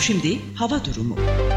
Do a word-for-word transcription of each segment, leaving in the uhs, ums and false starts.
Şimdi hava durumu.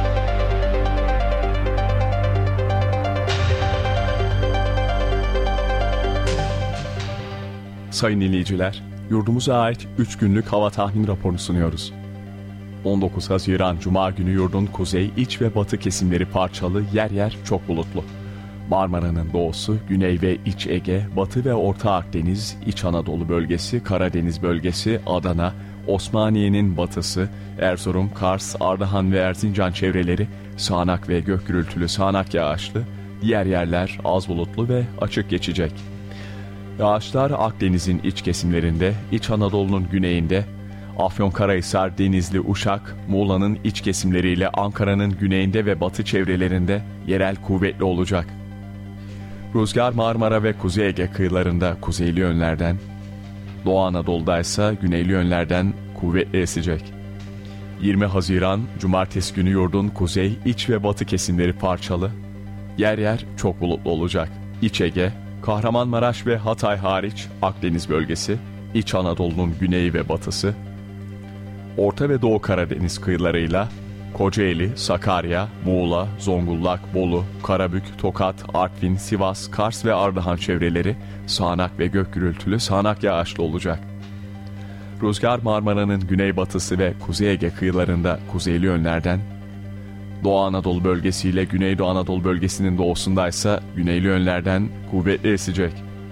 Sayın dinleyiciler, yurdumuza ait üç günlük hava tahmin raporunu sunuyoruz. on dokuz Haziran Cuma günü yurdun kuzey, iç ve batı kesimleri parçalı, yer yer çok bulutlu. Marmara'nın doğusu, Güney ve İç Ege, Batı ve Orta Akdeniz, İç Anadolu bölgesi, Karadeniz bölgesi, Adana, Osmaniye'nin batısı, Erzurum, Kars, Ardahan ve Erzincan çevreleri, sağanak ve gök gürültülü sağanak yağışlı, diğer yerler az bulutlu ve açık geçecek. Yağışlar Akdeniz'in iç kesimlerinde, İç Anadolu'nun güneyinde, Afyonkarahisar, Denizli, Uşak, Muğla'nın iç kesimleriyle Ankara'nın güneyinde ve batı çevrelerinde yerel kuvvetli olacak. Rüzgar Marmara ve Kuzey Ege kıyılarında kuzeyli yönlerden, Doğu Anadolu'da ise güneyli yönlerden kuvvetli esecek. yirmi Haziran Cumartesi günü yurdun kuzey, iç ve batı kesimleri parçalı, yer yer çok bulutlu olacak. İç Ege, Kahramanmaraş ve Hatay hariç Akdeniz bölgesi, İç Anadolu'nun güneyi ve batısı, Orta ve Doğu Karadeniz kıyılarıyla Kocaeli, Sakarya, Muğla, Zonguldak, Bolu, Karabük, Tokat, Artvin, Sivas, Kars ve Ardahan çevreleri sağanak ve gök gürültülü sağanak yağışlı olacak. Rüzgar Marmara'nın güneybatısı ve Kuzey Ege kıyılarında kuzeyli yönlerden, Doğu Anadolu bölgesi ile Güneydoğu Anadolu bölgesinin doğusundaysa güneyli yönlerden kuvvetli esecek.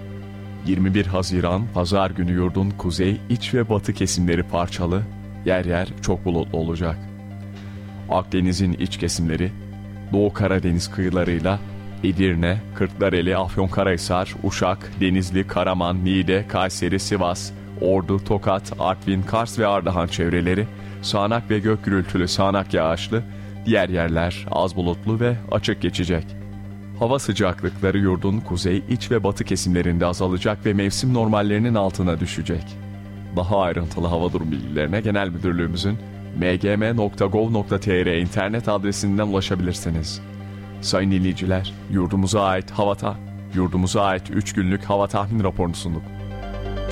yirmi bir Haziran Pazar günü yurdun kuzey, iç ve batı kesimleri parçalı, yer yer çok bulutlu olacak. Akdeniz'in iç kesimleri, Doğu Karadeniz kıyılarıyla Edirne, Kırklareli, Afyonkarahisar, Uşak, Denizli, Karaman, Niğde, Kayseri, Sivas, Ordu, Tokat, Artvin, Kars ve Ardahan çevreleri sağanak ve gök gürültülü sağanak yağışlı, diğer yerler az bulutlu ve açık geçecek. Hava sıcaklıkları yurdun kuzey, iç ve batı kesimlerinde azalacak ve mevsim normallerinin altına düşecek. Daha ayrıntılı hava durum bilgilerine Genel Müdürlüğümüzün m g m nokta gov nokta t r internet adresinden ulaşabilirsiniz. Sayın dinleyiciler, yurdumuza ait hava ta, yurdumuza ait üç günlük hava tahmin raporunu sunduk.